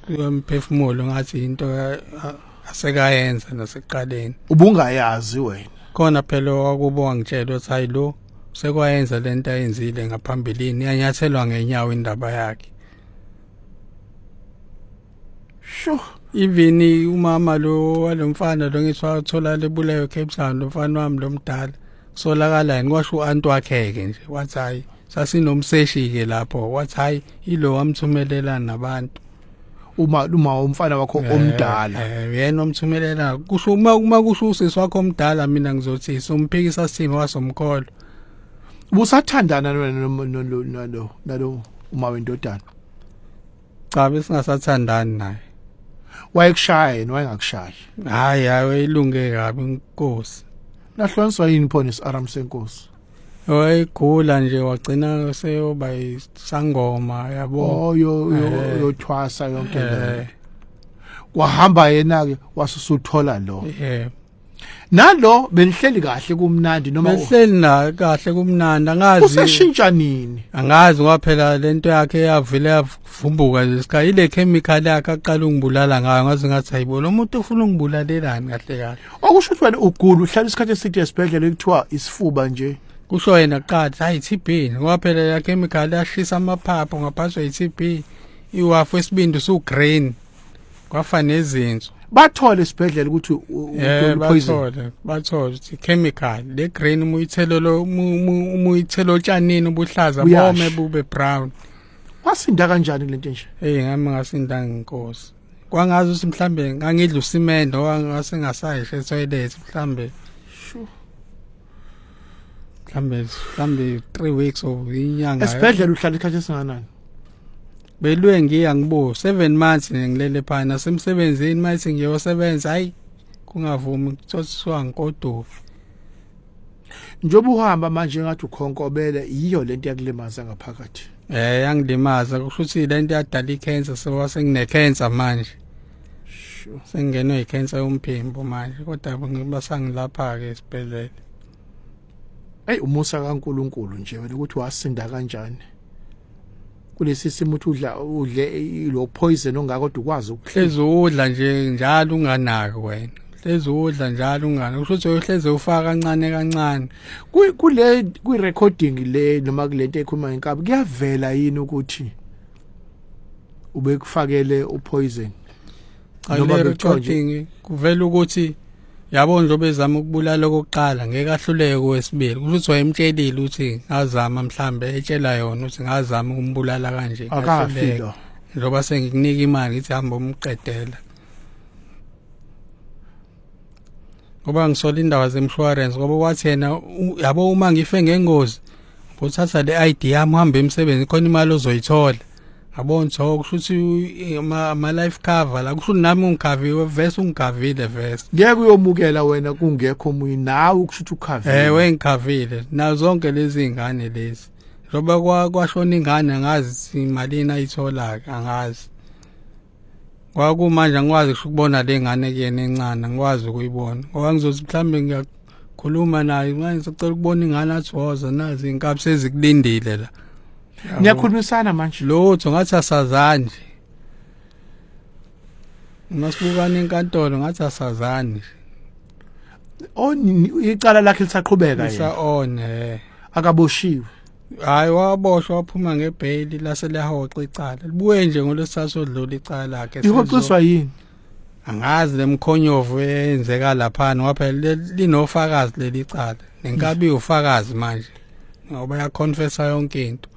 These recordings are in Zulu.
umphefumulo ngathi into asekayenza nasekuqaleni. Ubungayazi wena. Khona phela wakubo wangitshela ukuthi hayi lo sekwayenza lento ayenzile ngaphambilini yanyathelwa ngenyawo indaba yakhe. Sho, even umama lo walomfana lo ngithi wathola lebulewe eCape Town lo mfana wami lomdala solakala kwasho uanti wakhe ke nje wathi hayi sasinomseshi ke lapho wathi hayi ilo wamthumelela nabantu uma umfana wakho omdala yena omthumelela kusho uma kusho usisi wakho omdala mina ngizothi somphikisa simo wasomkholo ubusathandana nalo uma wendodana cha besingasathandani naye wayekushaya yena wayengakushayi hayi ayilunge kabi inkosi nahloniswa yini phone isiaram senkosi wayegula nje wagcina seyoba isangoma yabo yothwasa yonke le wahamba yena ke wasusuthola lo nalo benihleli kahle kumnandi noma behleli na kahle kumnandi angazi useshintsha nini angazi ngoba phela lento yakhe yavile yavumbuka lesikhathi ile chemical yakhe aqala ungibulala ngayo ngazi ngathi hayibo lo muntu ufuna ungibulalelani kahle kahle okusho ukuthi wena ugula uhlala isikhathi eside esibhedlela ekuthiwa isifuba nje kusho yena qala hayi TB ngoba phela ya chemical yashisa amaphaphu ngaphansi kwe-TB iwafu esibindi su green kwafana nezinso bathole esibhedlela ukuthi poison bathole ukuthi chemical le green umuyithelo tshanini ubuhlaza bome bube brown wasinda kanjani lento nje ngami ngasinda ngenkosi kwangazi ukuthi mhlambe ngangidla usimendo wangase ngasayishe etoilet mhlambe mhlambe 3 weeks of inyanga esibhedlela uhlala isikhathi esinganani belwe ngiyangibo 7 months ngilele phana nasemsebenzini mayithi ngiyosebenza hayi kungavumi kuthiwa ngikodofi njoba uhamba manje ngathi ukhonkobele yiyo lento yakulimaza ngaphakathi yangilimaza kusho ukuthi lento yadala icancer sewasengine cancer manje sengenwe icancer yomphimbo manje kodwa ngibasangilapha ke esibhedlela umusa kaNkuluNkulu nje wena ukuthi wasinda kanjani kulesi simo uthi udle lo poison ongakodwa ukwazi ukuhlezi udla nje njalo unganaki wena hlezi udla njalo ungana kusho ukuthi uyohleze ufaka kancane kancane ku recording le noma kulento ekhuluma ngenkaba kuyavela yini ukuthi ubekufakele upoison noma recording kuvela ukuthi yabo nje bezama ukubulala okokuqala ngeke ahluleke kwesibili kusho wayemtshelile ukuthi ngazama mhlambe etshela yona ukuthi ngazama ukumbulala kanje akafika njoba sengikunika imali ngithi hamba umqedela ngoba ngisola indaba zemshwarensi ngoba wathi yena yabo uma ngife ngengozi uthatha le ID yami uhambe emsebenzi khona imali ozoyithola abona so kusho ukuthi ama life cover la kusho nami ungikhaviwe vese ungikhavile vese ngeke uyomukela wena kungekho omunye nawe kusho ukuthi ukhavile wengikhavile nazo zonke lezi ingane lezi ngoba kwashona ingane angazi imali ayithola angazi kwakumanje angikwazi ukubona le ngane kuyena encane angikwazi ukuyibona ngoba ngizothi mhlambe ngiyakhuluma naye manje sicela ukubona ingane athi woza nazi inkabi sezikulindile la niyakhulumisana manje lotho ngathi asazani nje masibukana enkantolo ngathi asazani nje icala lakhe lisaqhubeka yena isa akaboshiwe hayi waboshwa waphuma ngebail laselehoxa icala libuye nje ngolesithathu odlula icala lakhe ihoxiswa yini angazi lemkhonyovu eyenzeka lapha ngoba phela linofakazi leli cala nenkabi ufakazi manje ngoba yaconfessa yonke into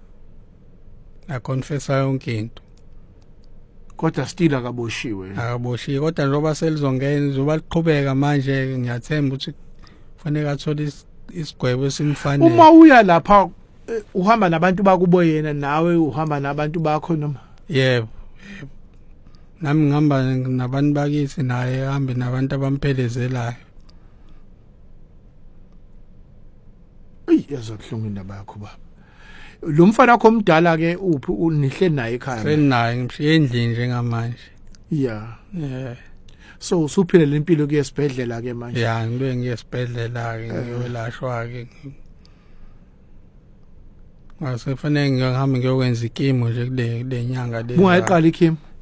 kodwa still akaboshiwe kodwa njoba selizongena izoba liqhubeka manje ngiyathemba ukuthi kufanele athole isigwebo esimfanele uma uya lapha uhamba nabantu bakubo yena nawe uhamba nabantu bakho noma yebo nami ngihamba nabantu bakithi naye ehambe nabantu abamphelezelayo yazokuhlunga indaba yakho baba lo mfana wakho omdala ke uphi unihle naye ekhaya senaye ngishiye endlini njengamanje so usuphile lempilo kuyesibhedlela ke manje ngibe ngiyesibhedlela ke ngiyolashwa ke wasefanele ngihambe ngiyokwenza ikimo nje kule nyanga le ungayiqala ikimo